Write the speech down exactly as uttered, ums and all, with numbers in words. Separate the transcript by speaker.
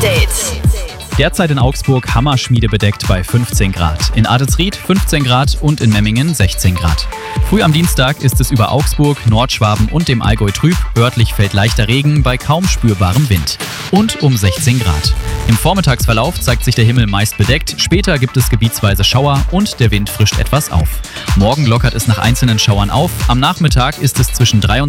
Speaker 1: Update.
Speaker 2: Derzeit in Augsburg Hammerschmiede bedeckt bei fünfzehn Grad. In Adelsried fünfzehn Grad und in Memmingen sechzehn Grad. Früh am Dienstag ist es über Augsburg, Nordschwaben und dem Allgäu trüb. Örtlich fällt leichter Regen bei kaum spürbarem Wind. Und um sechzehn Grad. Im Vormittagsverlauf zeigt sich der Himmel meist bedeckt. Später gibt es gebietsweise Schauer und der Wind frischt etwas auf. Morgen lockert es nach einzelnen Schauern auf. Am Nachmittag ist es zwischen dreiundzwanzig